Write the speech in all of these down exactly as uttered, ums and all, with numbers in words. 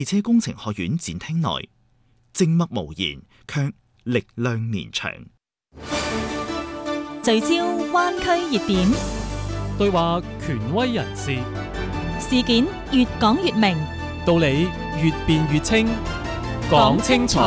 汽車工程學院展廳內，靜默無言，卻力量綿長。 聚焦灣區熱點， 對話權威人士， 事件越講越明， 道理越辯越清，講清楚。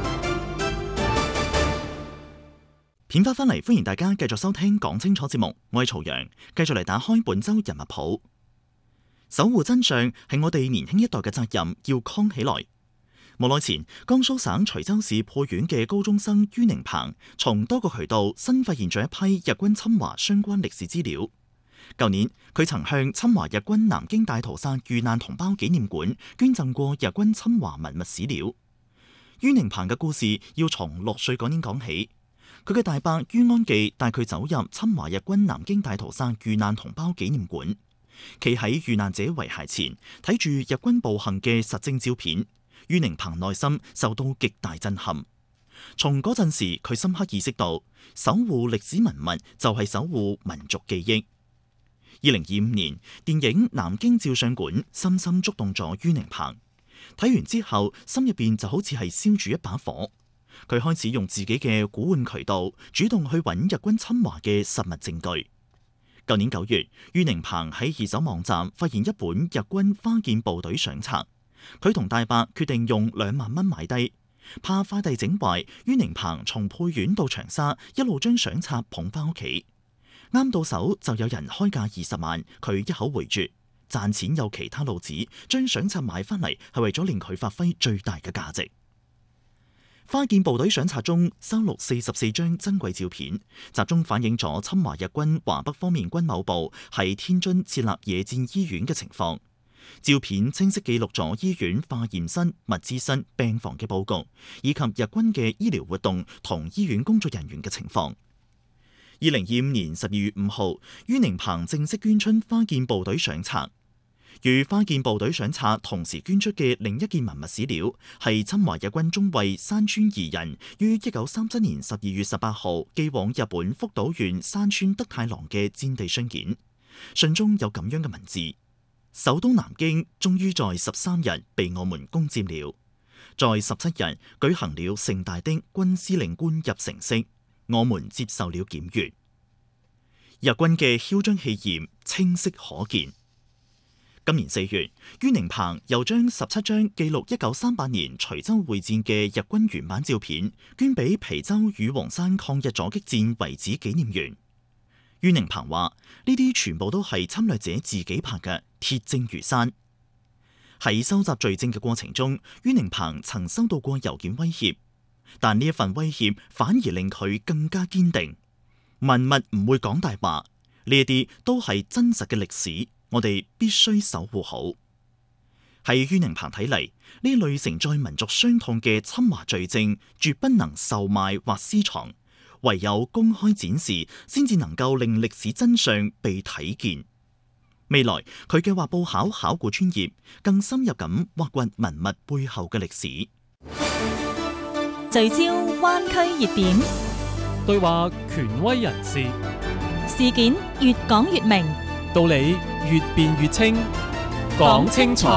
片花翻嚟，歡迎大家繼續收聽講清楚節目，我係曹陽，繼續嚟打開本周人物譜。守護真相係我哋年輕一代嘅責任，要扛起來。無耐前，江蘇省徐州市沛縣嘅高中生于寧鵬從多個渠道新發現咗一批日軍侵華相關歷史資料。舊年，佢曾向侵華日軍南京大屠殺遇難同胞紀念館捐贈過日軍侵華文物史料。于寧鵬嘅故事要從六歲嗰年講起。佢嘅大伯于安記帶佢走入侵華日軍南京大屠殺遇難同胞紀念館，企喺遇難者遺骸前睇住日軍暴行嘅實證照片。于寧鵬內心受到極大震撼。從嗰陣時，佢深刻意識到守護歷史文物就係守護民族記憶。二零二五年，電影《南京照相館》深深觸動咗于寧鵬。睇完之後，心入邊就好似係燒住一把火。佢開始用自己嘅古玩渠道，主動去揾日軍侵華嘅實物證據。舊年九月，于寧鵬喺二手網站發現一本日軍花劍部隊相冊。佢同大伯決定用兩萬蚊買低，怕快遞整壞，于寧鵬從沛縣到長沙，一路將相冊捧翻屋企。啱到手就有人開價二十萬，佢一口回絕。賺錢有其他路子，將相冊買翻嚟係為咗令佢發揮最大嘅價值。花劍部隊相冊中收錄四十四張珍貴照片，集中反映咗侵華日軍華北方面軍某部喺天津設立野戰醫院嘅情況。照片清晰記錄咗醫院化驗室、物資室、病房嘅佈局，以及日軍嘅醫療活動同醫院工作人員嘅情況。二零二五年十二月五號，于寧鵬正式捐出花劍部隊相冊。與花劍部隊相冊同時捐出嘅另一件文物史料，係侵華日軍中尉山川宜人於一九三七年十二月十八號寄往日本福島縣山川德太郎嘅戰地信件。信中有咁樣嘅文字：首都南京終於在十三日被我們攻佔了，在十七日舉行了盛大的軍司令官入城式，我們接受了檢閱。日軍嘅囂張氣焰清晰可見。今年四月，于寧鵬又將十七張記錄一九三八年徐州會戰嘅日軍原版照片捐俾皮州與黃山抗日阻擊戰遺址紀念園。于寧鵬話：呢啲全部都係侵略者自己拍嘅，鐵證如山。喺收集罪證嘅過程中，于寧鵬曾收到過郵件威脅，但呢一份威脅反而令佢更加堅定。文物唔會講大話，呢一啲都係真實嘅歷史。我哋必須守護好。喺于寧鵬睇嚟，呢類承載民族傷痛嘅侵華罪證，絕不能售賣或私藏，唯有公開展示，先至能夠令歷史真相被睇見。未來佢嘅畫報考考古專業，更深入咁挖掘文物背後嘅歷史。 聚焦灣區熱點， 對話權威人士， 事件越講越明， 道理越辯越清，講清楚。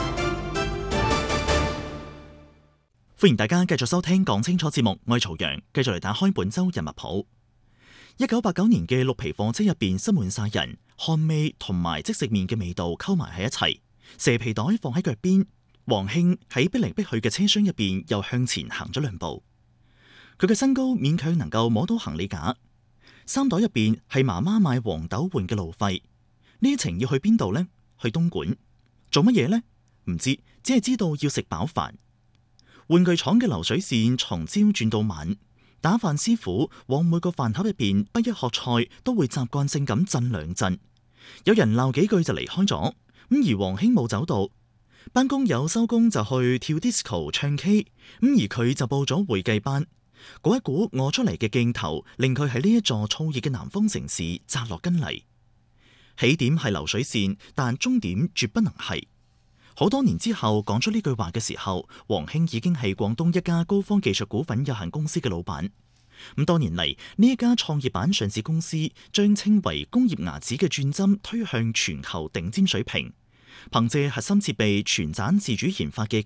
歡迎大家繼續收聽講清楚節目，我係曹陽，繼續嚟打開本周人物譜。一九八九年嘅綠皮貨車入邊塞滿晒人，汗味同埋即食麵嘅味道溝埋喺一齊，蛇皮袋放喺腳邊。黃興喺逼嚟逼去嘅車廂入邊又向前行咗兩步，佢嘅身高勉強能夠摸到行李架。衫袋入邊係媽媽買黃豆換嘅路費。呢一程要去邊度呢？去東莞。做乜嘢呢？唔知，只係知道要食飽飯。玩具廠嘅流水線從朝轉到晚，打飯師傅往每個飯盒入邊不一盒菜都會習慣性咁震兩震。有人鬧幾句就離開咗，咁而黃興冇走到。班工友收工就去跳 disco 唱 K， 咁而佢就報咗會計班。嗰一股餓出嚟嘅勁頭，令佢喺呢一座燥熱嘅南方城市扎落根嚟。起點係流水線，但終點絕不能係。好多年之後講出呢句話嘅時候，黃興已經係廣東一家高方技術股份有限公司嘅老闆。咁多年嚟，呢一家創業板上市公司將稱為工業牙齒嘅鑽針推向全球頂尖水平。憑借核心設備全棧自主研發嘅